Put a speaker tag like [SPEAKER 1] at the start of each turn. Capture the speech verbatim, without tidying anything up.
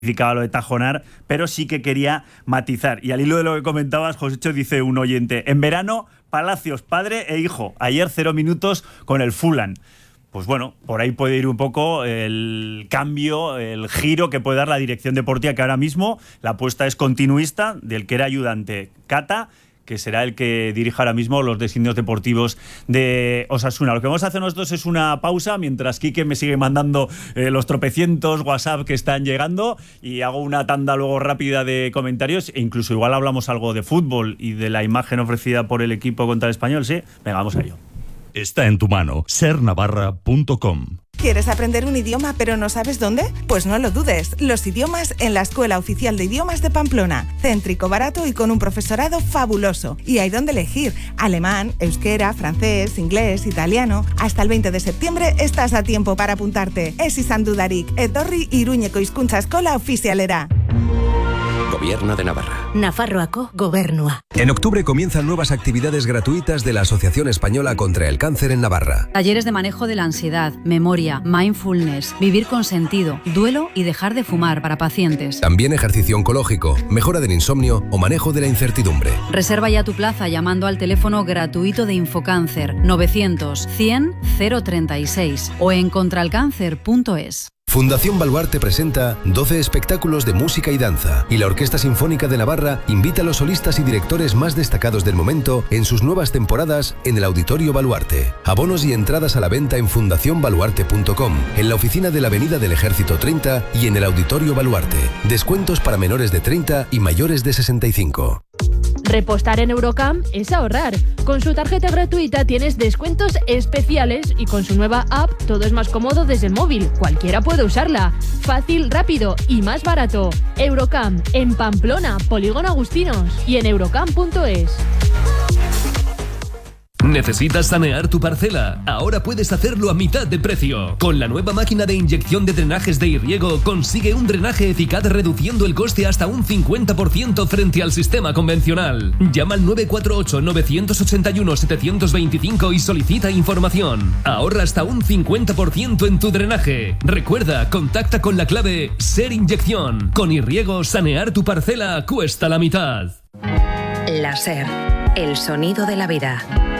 [SPEAKER 1] lo de tajonar, pero sí que quería matizar. Y al hilo de lo que comentabas, Josécho, dice un oyente, en verano, Palacios, padre e hijo. Ayer cero minutos con el Fulham. Pues bueno, por ahí puede ir un poco el cambio, el giro que puede dar la dirección deportiva, que ahora mismo la apuesta es continuista del que era ayudante Cata, que será el que dirija ahora mismo los designios deportivos de Osasuna. Lo que vamos a hacer nosotros es una pausa, mientras Quique me sigue mandando eh, los tropecientos WhatsApp que están llegando, y hago una tanda luego rápida de comentarios, e incluso igual hablamos algo de fútbol y de la imagen ofrecida por el equipo contra el Español, ¿sí? Venga, vamos a ello.
[SPEAKER 2] Está en tu mano, ser navarra punto com.
[SPEAKER 3] ¿Quieres aprender un idioma pero no sabes dónde? Pues no lo dudes, los idiomas en la Escuela Oficial de Idiomas de Pamplona. Céntrico, barato y con un profesorado fabuloso. Y hay donde elegir: alemán, euskera, francés, inglés, italiano. Hasta el veinte de septiembre estás a tiempo para apuntarte. Ez izan dudarik, etorri Iruñeko hizkuntza eskola ofizialera.
[SPEAKER 4] Gobierno de Navarra.
[SPEAKER 5] Nafarroako Gobernua.
[SPEAKER 6] En octubre comienzan nuevas actividades gratuitas de la Asociación Española contra el Cáncer en Navarra.
[SPEAKER 7] Talleres de manejo de la ansiedad, memoria, mindfulness, vivir con sentido, duelo y dejar de fumar para pacientes.
[SPEAKER 6] También ejercicio oncológico, mejora del insomnio o manejo de la incertidumbre.
[SPEAKER 7] Reserva ya tu plaza llamando al teléfono gratuito de Infocáncer novecientos cien cero treinta y seis o en contralcáncer punto es.
[SPEAKER 6] Fundación Baluarte presenta doce espectáculos de música y danza, y la Orquesta Sinfónica de Navarra invita a los solistas y directores más destacados del momento en sus nuevas temporadas en el Auditorio Baluarte. Abonos y entradas a la venta en fundación baluarte punto com, en la oficina de la Avenida del Ejército treinta y en el Auditorio Baluarte. Descuentos para menores de treinta y mayores de sesenta y cinco.
[SPEAKER 8] Repostar en Eurocam es ahorrar. Con su tarjeta gratuita tienes descuentos especiales y con su nueva app todo es más cómodo desde el móvil. Cualquiera puede usarla. Fácil, rápido y más barato. Eurocam, en Pamplona, Polígono Agustinos y en eurocam punto es.
[SPEAKER 9] ¿Necesitas sanear tu parcela? Ahora puedes hacerlo a mitad de precio. Con la nueva máquina de inyección de drenajes de Irriego consigue un drenaje eficaz reduciendo el coste hasta un cincuenta por ciento frente al sistema convencional. Llama al nueve cuatro ocho, nueve ocho uno, siete dos cinco y solicita información. Ahorra hasta un cincuenta por ciento en tu drenaje. Recuerda, contacta con la clave SER Inyección. Con Irriego, sanear tu parcela cuesta la mitad.
[SPEAKER 5] La SER, el sonido de la vida.